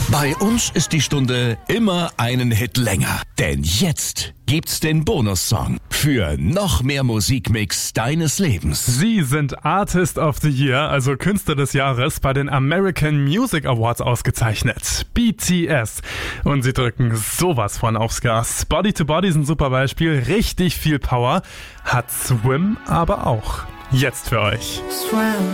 Bei uns ist die Stunde immer einen Hit länger. Denn jetzt gibt's den Bonussong für noch mehr Musikmix deines Lebens. Sie sind Artist of the Year, also Künstler des Jahres, bei den American Music Awards ausgezeichnet. BTS. Und sie drücken sowas von aufs Gas. Body to Body ist ein super Beispiel, richtig viel Power. Hat Swim aber auch. Jetzt für euch. Swim